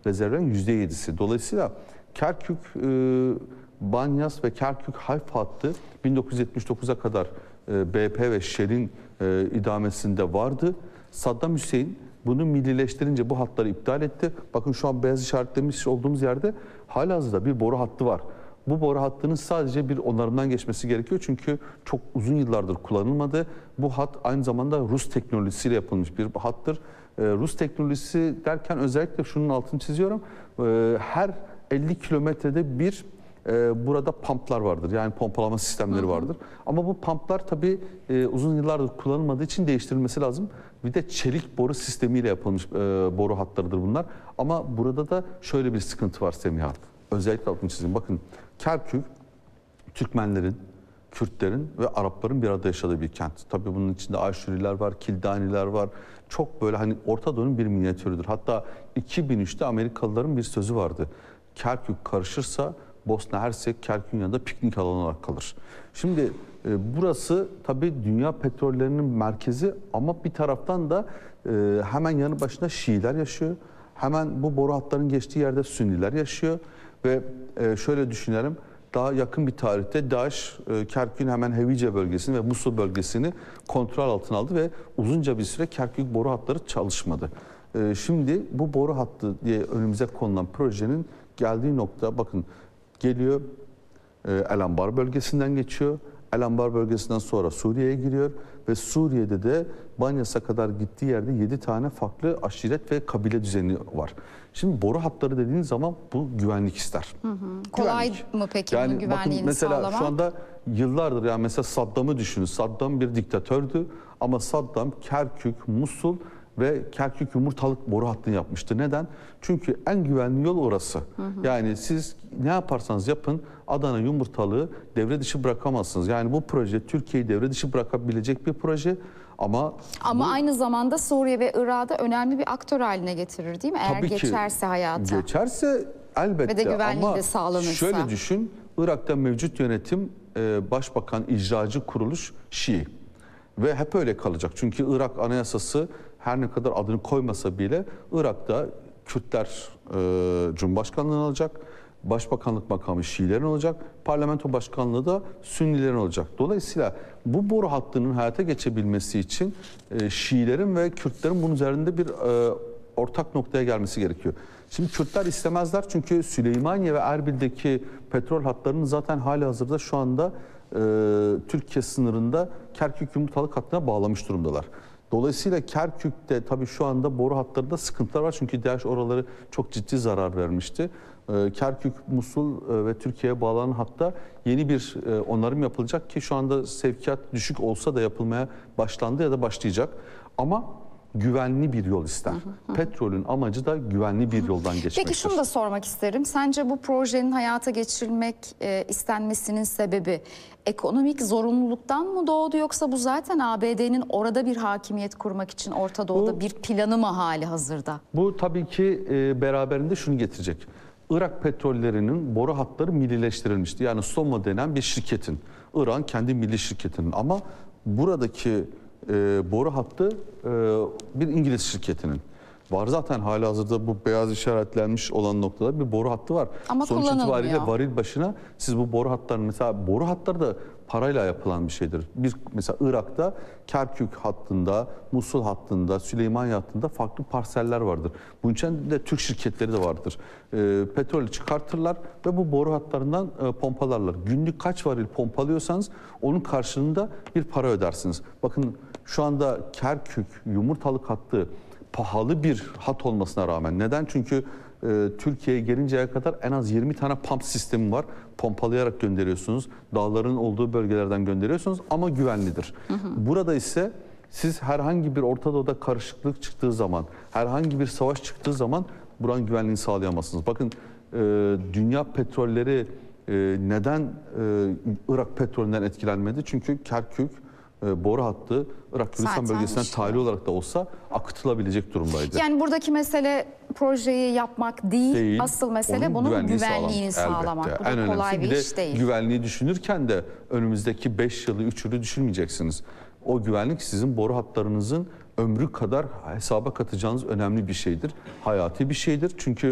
rezervlerin %7'si. Dolayısıyla Kerkük, Banyas ve Kerkük Hayfa hattı 1979'a kadar BP ve Shell'in idamesinde vardı. Saddam Hüseyin bunu millileştirince bu hatları iptal etti. Bakın şu an beyaz işaretlemiş olduğumuz yerde halihazırda bir boru hattı var. Bu boru hattının sadece bir onarımdan geçmesi gerekiyor çünkü çok uzun yıllardır kullanılmadı. Bu hat aynı zamanda Rus teknolojisiyle yapılmış bir hattır. Rus teknolojisi derken özellikle şunun altını çiziyorum. Her 50 kilometrede bir burada pumplar vardır. Yani pompalama sistemleri vardır. Ama bu pumplar tabii uzun yıllardır kullanılmadığı için değiştirilmesi lazım. Bir de çelik boru sistemiyle yapılmış boru hatlarıdır bunlar. Ama burada da şöyle bir sıkıntı var Semiha. Özellikle altını çizeyim. Bakın Kerkük, Türkmenlerin, Kürtlerin ve Arapların bir arada yaşadığı bir kent. Tabii bunun içinde Aşuriler var, Kildaniler var. Çok böyle hani Orta Doğu'nun bir minyatürüdür. Hatta 2003'te Amerikalıların bir sözü vardı. Kerkük karışırsa Bosna Hersek Kerkük'ün yanında piknik alanı olarak kalır. Şimdi burası tabii dünya petrollerinin merkezi ama bir taraftan da hemen yanı başında Şiiler yaşıyor. Hemen bu boru hatlarının geçtiği yerde Sünniler yaşıyor. Ve şöyle düşünelim, daha yakın bir tarihte DAEŞ, Kerkük'ün hemen Hevice bölgesini ve Musul bölgesini kontrol altına aldı ve uzunca bir süre Kerkük boru hatları çalışmadı. Şimdi bu boru hattı diye önümüze konulan projenin geldiği nokta bakın geliyor El Anbar bölgesinden geçiyor. El Anbar bölgesinden sonra Suriye'ye giriyor ve Suriye'de de Banyas'a kadar gittiği yerde 7 tane farklı aşiret ve kabile düzeni var. Şimdi boru hatları dediğiniz zaman bu güvenlik ister. Kolay Güvenlik. mı peki Yani bunun güvenliğini bakın mesela sağlamak? şu anda yıllardır yani mesela Saddam'ı düşünün. Saddam bir diktatördü ama Saddam Kerkük, Musul ve Kerkük yumurtalık boru hattını yapmıştı. Neden? Çünkü en güvenli yol orası. Yani siz ne yaparsanız yapın Adana yumurtalığı devre dışı bırakamazsınız. Yani bu proje Türkiye'yi devre dışı bırakabilecek bir proje ama aynı zamanda Suriye ve Irak'da önemli bir aktör haline getirir değil mi? Eğer tabii ki geçerse hayata. geçerse elbette Ve de güvenliği ama de sağlanırsa. şöyle düşün, Irak'ta mevcut yönetim başbakan icracı kuruluş Şii ve hep öyle kalacak. Çünkü Irak Anayasası her ne kadar adını koymasa bile Irak'ta Kürtler Cumhurbaşkanlığını alacak. Başbakanlık makamı Şiilerin olacak, parlamento başkanlığı da Sünnilerin olacak. Dolayısıyla bu boru hattının hayata geçebilmesi için Şiilerin ve Kürtlerin bunun üzerinde bir ortak noktaya gelmesi gerekiyor. Şimdi Kürtler istemezler çünkü Süleymaniye ve Erbil'deki petrol hatlarının zaten hali hazırda şu anda Türkiye sınırında Kerkük yumurtalık hattına bağlamış durumdalar. Dolayısıyla Kerkük'te tabii şu anda boru hatlarında sıkıntılar var çünkü DAEŞ oraları çok ciddi zarar vermişti. Kerkük, Musul ve Türkiye'ye bağlanan hatta yeni bir onarım yapılacak ki şu anda sevkiyat düşük olsa da yapılmaya başlandı ya da başlayacak. Ama güvenli bir yol ister. Petrolün amacı da güvenli bir yoldan geçmektir. Peki şunu da sormak isterim. Sence bu projenin hayata geçirilmek istenmesinin sebebi ekonomik zorunluluktan mı doğdu yoksa bu zaten ABD'nin orada bir hakimiyet kurmak için Orta Doğu'da bir planı mı hali hazırda? Bu tabii ki beraberinde şunu getirecek. Irak petrollerinin boru hatları millileştirilmişti. Yani Soma denen bir şirketin, Irak'ın kendi milli şirketinin ama buradaki boru hattı bir İngiliz şirketinin. Var zaten halihazırda bu beyaz işaretlenmiş olan noktada bir boru hattı var. Ama sonuç itibariyle kullanılmıyor. varil başına siz bu boru hatlarını mesela boru hatları da parayla yapılan bir şeydir. Bir mesela Irak'ta Kerkük hattında, Musul hattında, Süleymaniye hattında farklı parseller vardır. Bunun için de Türk şirketleri de vardır. Petrolü çıkartırlar ve bu boru hatlarından pompalarlar. Günlük kaç varil pompalıyorsanız onun karşılığında bir para ödersiniz. Bakın şu anda Kerkük yumurtalık hattı pahalı bir hat olmasına rağmen. Neden? Çünkü Türkiye'ye gelinceye kadar en az 20 tane pump sistemi var. Pompalayarak gönderiyorsunuz. Dağların olduğu bölgelerden gönderiyorsunuz ama güvenlidir. Burada ise siz herhangi bir Orta Doğu'da karışıklık çıktığı zaman, herhangi bir savaş çıktığı zaman buranın güvenliğini sağlayamazsınız. Bakın dünya petrolleri neden Irak petrolünden etkilenmedi? Çünkü Kerkük boru hattı Irak Kürdistan bölgesinden tahliye olarak da olsa akıtılabilecek durumdaydı. Yani buradaki mesele projeyi yapmak değil asıl mesele bunun güvenliğini sağlamak. Elbette. Bu da En kolay önemlisi bir de iş değil. güvenliği düşünürken de önümüzdeki 5 yılı 3 yılı düşünmeyeceksiniz. O güvenlik sizin boru hatlarınızın ömrü kadar hesaba katacağınız önemli bir şeydir. Hayati bir şeydir. Çünkü